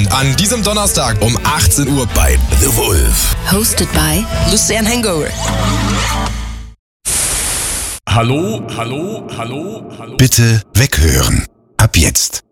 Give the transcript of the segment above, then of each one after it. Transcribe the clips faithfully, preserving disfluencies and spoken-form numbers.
An diesem Donnerstag um achtzehn Uhr bei The Wolf. Hosted by Lucian Hangover. Hallo, hallo, hallo, hallo. Bitte weghören. Ab jetzt.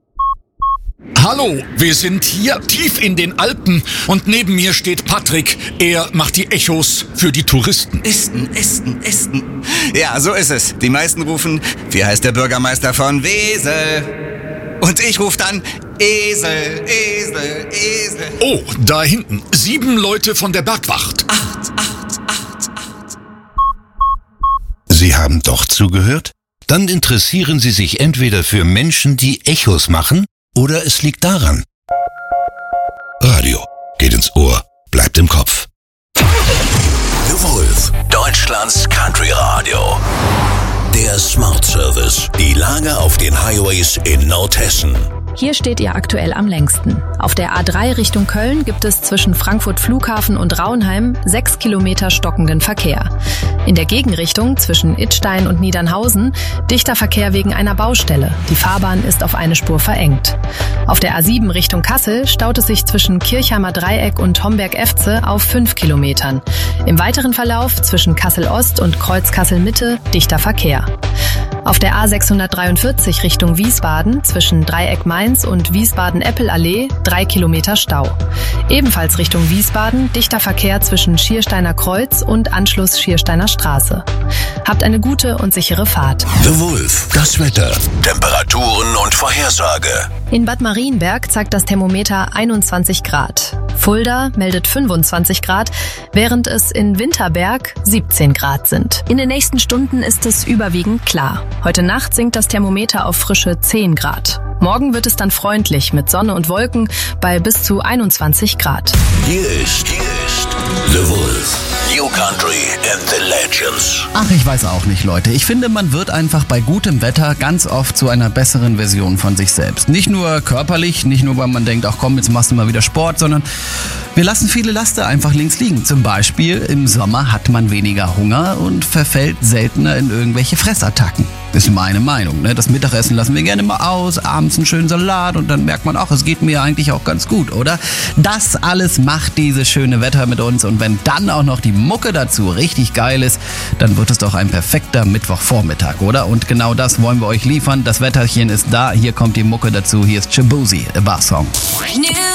Hallo, wir sind hier tief in den Alpen und neben mir steht Patrick. Er macht die Echos für die Touristen. Esten, Esten, Esten. Ja, so ist es. Die meisten rufen, wie heißt der Bürgermeister von Wesel? Und ich rufe dann Esel, Esel, Esel. Oh, da hinten. Sieben Leute von der Bergwacht. Acht, acht, acht, acht. Sie haben doch zugehört? Dann interessieren Sie sich entweder für Menschen, die Echos machen, oder es liegt daran. Radio geht ins Ohr, bleibt im Kopf. The Wolf, Deutschlands Country Radio. Der Smart Service. Die Lage auf den Highways in Nordhessen. Hier steht ihr aktuell am längsten. Auf der A drei Richtung Köln gibt es zwischen Frankfurt Flughafen und Raunheim sechs Kilometer stockenden Verkehr. In der Gegenrichtung zwischen Idstein und Niedernhausen dichter Verkehr wegen einer Baustelle. Die Fahrbahn ist auf eine Spur verengt. Auf der A sieben Richtung Kassel staut es sich zwischen Kirchheimer Dreieck und Homberg-Efze auf fünf Kilometern. Im weiteren Verlauf zwischen Kassel-Ost und Kreuz-Kassel-Mitte dichter Verkehr. Auf der A sechshundertdreiundvierzig Richtung Wiesbaden zwischen Dreieck-Mainz und Wiesbaden-Eppel-Allee drei Kilometer Stau. Ebenfalls Richtung Wiesbaden dichter Verkehr zwischen Schiersteiner Kreuz und Anschluss Schiersteiner Straße. Habt eine gute und sichere Fahrt. The Wolf, das Wetter, Temperaturen und Vorhersage. In Bad Marienberg zeigt das Thermometer einundzwanzig Grad. Fulda meldet fünfundzwanzig Grad, während es in Winterberg siebzehn Grad sind. In den nächsten Stunden ist es überwiegend klar. Heute Nacht sinkt das Thermometer auf frische zehn Grad. Morgen wird es dann freundlich mit Sonne und Wolken bei bis zu einundzwanzig Grad. Hier ist, hier ist The Wolf. New Country and the Legends. Ach, ich weiß auch nicht, Leute. Ich finde, man wird einfach bei gutem Wetter ganz oft zu einer besseren Version von sich selbst. Nicht nur körperlich, nicht nur, weil man denkt, ach komm, jetzt machst du mal wieder Sport, sondern wir lassen viele Laster einfach links liegen. Zum Beispiel im Sommer hat man weniger Hunger und verfällt seltener in irgendwelche Fressattacken. Das ist meine Meinung. Ne? Das Mittagessen lassen wir gerne mal aus, abends einen schönen Salat und dann merkt man auch, es geht mir eigentlich auch ganz gut, oder? Das alles macht dieses schöne Wetter mit uns und wenn dann auch noch die Mucke dazu richtig geil ist, dann wird es doch ein perfekter Mittwochvormittag, oder? Und genau das wollen wir euch liefern. Das Wetterchen ist da, hier kommt die Mucke dazu, hier ist Shaboozey, a Bar Song.